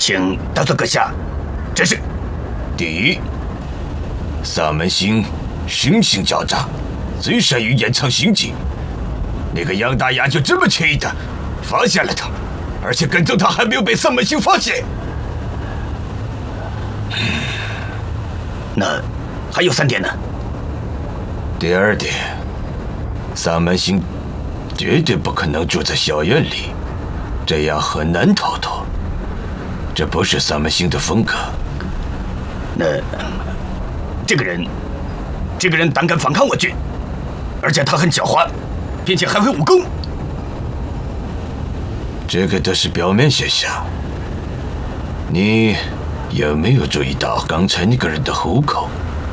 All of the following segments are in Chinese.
请大佐阁下指示。 第一，萨门星生性狡诈，最善于掩藏行迹。那个杨大牙就这么轻易的发现了他，而且跟踪他还没有被萨门星发现。 那还有3点呢。 第二点，萨门星绝对不可能住在校园里，这样很难逃脱。这不是萨门星的风格。 那这个人胆敢反抗我军，而且他很狡猾，并且还会武功。 这个都是表面现象。你有没有注意到刚才那个人的虎口？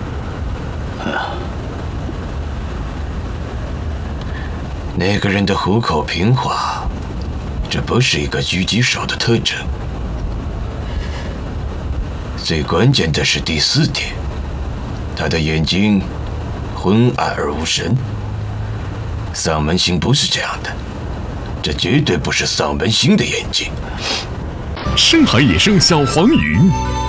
那个人的虎口平滑，这不是一个狙击手的特征。最关键的是第4点，他的眼睛昏暗而无神。丧门星不是这样的，这绝对不是丧门星的眼睛。 深海野生小黄鱼，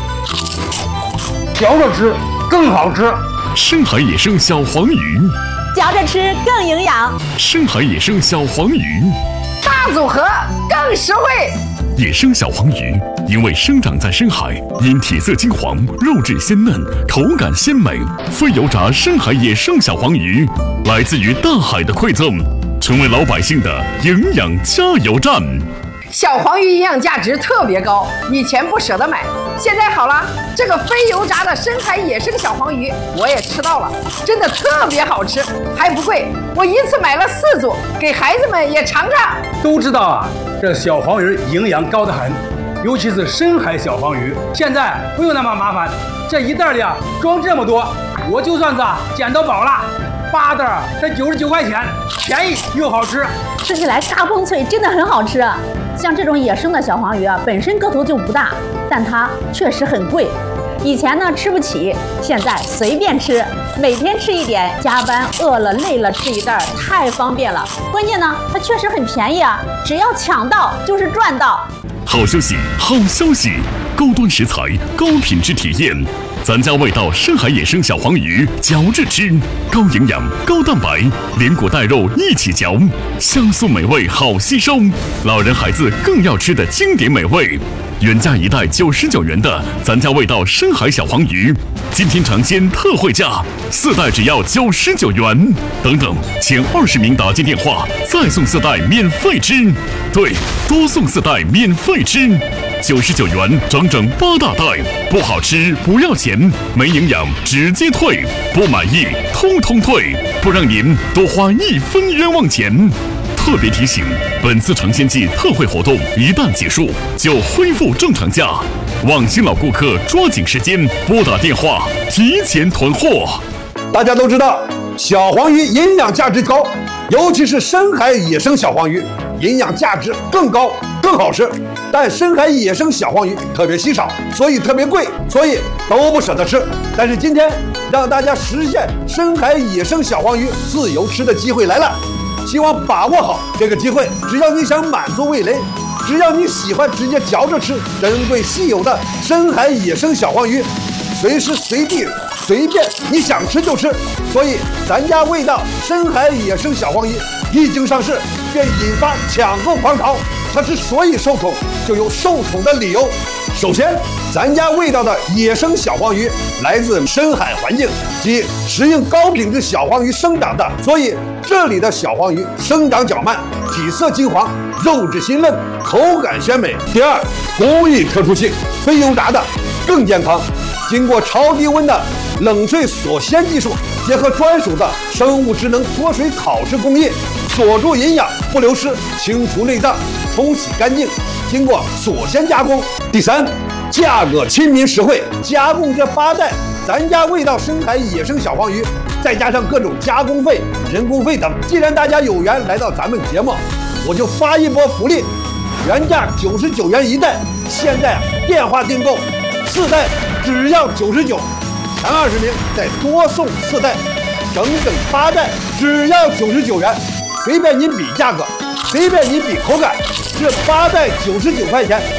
嚼着吃更好吃。 深海野生小黄鱼， 嚼着吃更营养。 深海野生小黄鱼， 大组合更实惠。 野生小黄鱼因为生长在深海，因体色金黄、肉质鲜嫩、口感鲜美，非油炸深海野生小黄鱼来自于大海的馈赠，成为老百姓的营养加油站。 小黄鱼营养价值特别高，以前不舍得买，现在好了，这个非油炸的深海野生小黄鱼我也吃到了，真的特别好吃，还不贵，我一次买了4组，给孩子们也尝尝。 都知道啊，这小黄鱼营养高得很，尤其是深海小黄鱼，现在不用那么麻烦，这一袋里啊装这么多，我就算是捡到宝了。8袋才99块钱，便宜又好吃， 吃起来嘎嘣脆，真的很好吃。像这种野生的小黄鱼啊，本身个头就不大，但它确实很贵。以前呢吃不起，现在随便吃，每天吃一点，加班饿了累了吃一袋，太方便了。关键呢，它确实很便宜啊，只要抢到就是赚到。 好休息，好消息，高端食材，高品质体验。咱家味道深海野生小黄鱼，嚼着吃，高营养、高蛋白，连骨带肉一起嚼，香酥美味好吸收，老人孩子更要吃的经典美味。原价1袋99元的咱家味道深海小黄鱼，今天尝鲜特惠价，4袋只要99元。等等，前20名打进电话，再送4袋免费吃。对，多送4袋免费吃，99元整整8大袋，不好吃不要钱，没营养直接退，不满意通通退，不让您多花1分冤枉钱。特别提醒，本次尝鲜季特惠活动一旦结束，就恢复正常价，望新老顾客抓紧时间拨打电话提前囤货。 大家都知道，小黄鱼营养价值高，尤其是深海野生小黄鱼，营养价值更高，更好吃。但深海野生小黄鱼特别稀少，所以特别贵，所以都不舍得吃。但是今天让大家实现深海野生小黄鱼自由吃的机会来了，希望把握好这个机会。只要你想满足味蕾，只要你喜欢直接嚼着吃珍贵稀有的深海野生小黄鱼，随时随地随便你想吃就吃。所以咱家味道深海野生小黄鱼一经上市，便引发抢购狂潮。它之所以受宠，就有受宠的理由。首先，咱家味道的野生小黄鱼来自深海环境，即适应高品质小黄鱼生长的，所以这里的小黄鱼生长较慢，体色金黄，肉质鲜嫩，口感鲜美。第二，工艺特殊性，非油炸的更健康，经过超低温的冷萃锁鲜技术，结合专属的生物智能脱水烤制工艺，锁住营养不流失，清除内脏，冲洗干净，经过锁鲜加工。第三，价格亲民实惠，加工这8袋咱家味道深海野生小黄鱼，再加上各种加工费、人工费等。既然大家有缘来到咱们节目，我就发一波福利，原价99元1袋，现在电话订购4袋只要99，前20名再多送4袋，整整8袋只要99元，随便您比价格，随便您比口感，这8袋99块钱。